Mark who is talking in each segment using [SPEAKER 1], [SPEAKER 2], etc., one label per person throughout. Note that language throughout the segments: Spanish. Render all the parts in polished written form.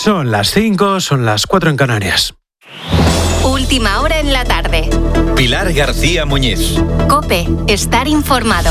[SPEAKER 1] Son las 5, son las 4 en Canarias.
[SPEAKER 2] Última hora en la tarde.
[SPEAKER 3] Pilar García Muñiz.
[SPEAKER 2] COPE, estar informado.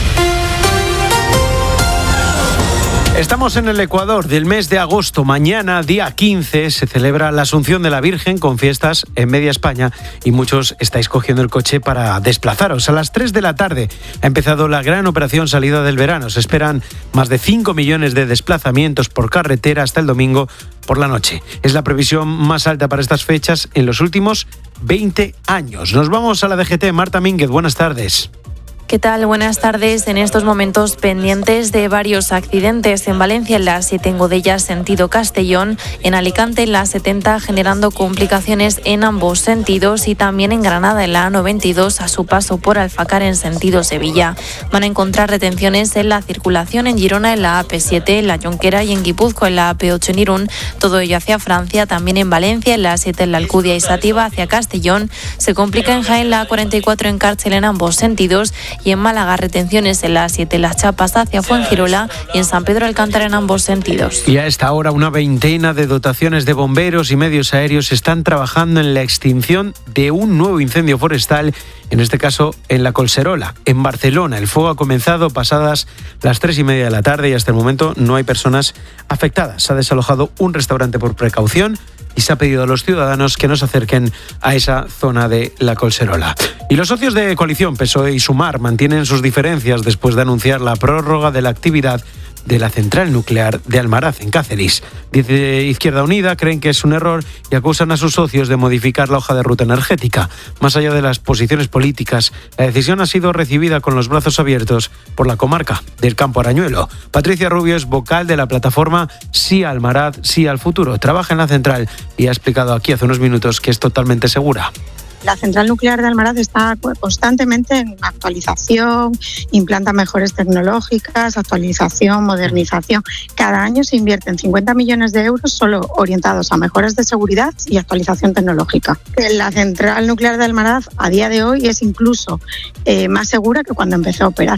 [SPEAKER 1] Estamos en el Ecuador del mes de agosto. Mañana, día 15, se celebra la Asunción de la Virgen con fiestas en media España y muchos estáis cogiendo el coche para desplazaros. A las 3 de la tarde ha empezado la gran operación salida del verano. Se esperan más de 5 millones de desplazamientos por carretera hasta el domingo por la noche. Es la previsión más alta para estas fechas en los últimos 20 años. Nos vamos a la DGT. Marta Mínguez, buenas tardes.
[SPEAKER 4] ¿Qué tal? Buenas tardes. En estos momentos pendientes de varios accidentes. En Valencia, en la 7 en Godella, sentido Castellón. En Alicante, en la 70, generando complicaciones en ambos sentidos. Y también en Granada, en la A92, a su paso por Alfacar, en sentido Sevilla. Van a encontrar retenciones en la circulación en Girona, en la AP7, en la Jonquera y en Guipúzcoa, en la AP8 en Irún. Todo ello hacia Francia. También en Valencia, en la 7 en la Alcudia y Sativa, hacia Castellón. Se complica en Jaén, la A44 en Cárcel, en ambos sentidos. Y en Málaga, retenciones en la 7 Las Chapas hacia Fuengirola y en San Pedro de Alcántara en ambos sentidos.
[SPEAKER 1] Y a esta hora una veintena de dotaciones de bomberos y medios aéreos están trabajando en la extinción de un nuevo incendio forestal, en este caso en la Collserola, en Barcelona. El fuego ha comenzado pasadas las 3:30 de la tarde y hasta el momento no hay personas afectadas. Se ha desalojado un restaurante por precaución y se ha pedido a los ciudadanos que no se acerquen a esa zona de la Collserola. Y los socios de coalición PSOE y Sumar mantienen sus diferencias después de anunciar la prórroga de la actividad de la central nuclear de Almaraz, en Cáceres. Dice Izquierda Unida, creen que es un error y acusan a sus socios de modificar la hoja de ruta energética. Más allá de las posiciones políticas, la decisión ha sido recibida con los brazos abiertos por la comarca del Campo Arañuelo. Patricia Rubio es vocal de la plataforma Sí a Almaraz, Sí al Futuro. Trabaja en la central y ha explicado aquí hace unos minutos que es totalmente segura.
[SPEAKER 5] La central nuclear de Almaraz está constantemente en actualización, implanta mejores tecnológicas, actualización, modernización. Cada año se invierten 50 millones de euros solo orientados a mejoras de seguridad y actualización tecnológica. La central nuclear de Almaraz a día de hoy es incluso más segura que cuando empezó a operar.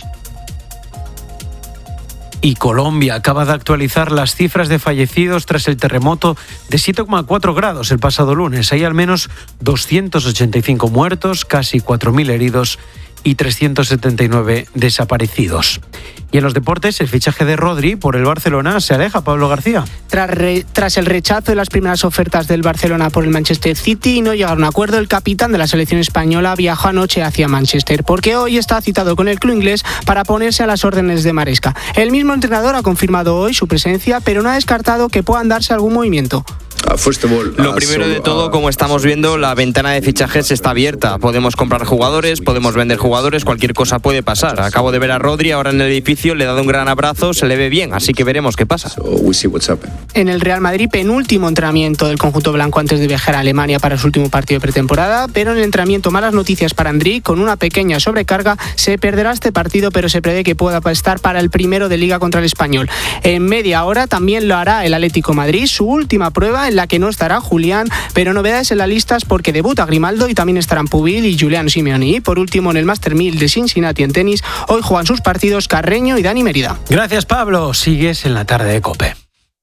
[SPEAKER 1] Y Colombia acaba de actualizar las cifras de fallecidos tras el terremoto de 7,4 grados el pasado lunes. Hay al menos 285 muertos, casi 4.000 heridos y 379 desaparecidos. Y en los deportes, el fichaje de Rodri por el Barcelona se aleja. Pablo García.
[SPEAKER 6] Tras el rechazo de las primeras ofertas del Barcelona por el Manchester City y no llegar a un acuerdo, el capitán de la selección española viajó anoche hacia Manchester, porque hoy está citado con el club inglés para ponerse a las órdenes de Maresca. El mismo entrenador ha confirmado hoy su presencia, pero no ha descartado que puedan darse algún movimiento.
[SPEAKER 7] Lo primero de todo, como estamos viendo, la ventana de fichajes está abierta. Podemos comprar jugadores, podemos vender jugadores, cualquier cosa puede pasar. Acabo de ver a Rodri ahora en el edificio, le he dado un gran abrazo, se le ve bien, así que veremos qué pasa.
[SPEAKER 6] En el Real Madrid, penúltimo entrenamiento del conjunto blanco antes de viajar a Alemania para su último partido de pretemporada, pero en el entrenamiento malas noticias para Andriy, con una pequeña sobrecarga, se perderá este partido, pero se prevé que pueda estar para el primero de Liga contra el Español. En media hora también lo hará el Atlético Madrid, su última prueba en la que no estará Julián, pero novedades en las listas porque debuta Grimaldo y también estarán Pubil y Julián Simeoni. Y por último, en el Master 1000 de Cincinnati en tenis, hoy juegan sus partidos Carreño y Dani Mérida.
[SPEAKER 1] Gracias, Pablo. Sigues en la tarde de COPE.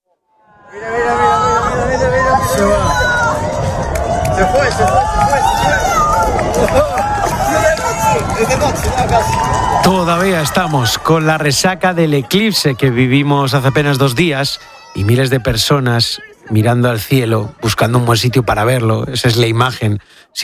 [SPEAKER 1] Todavía estamos con la resaca del eclipse que vivimos hace apenas 2 días y miles de personas mirando al cielo, buscando un buen sitio para verlo. Esa es la imagen